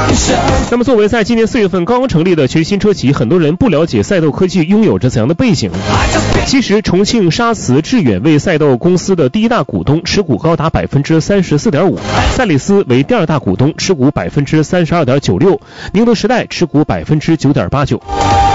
那么作为在今年4月份刚刚成立的全新车企，很多人不了解赛斗科技拥有着怎样的背景。其实重庆沙磁致远为赛斗公司的第一大股东，持股高达 34.5%， 赛力斯为第二大股东，持股 32.96%， 宁德时代持股 9.89%。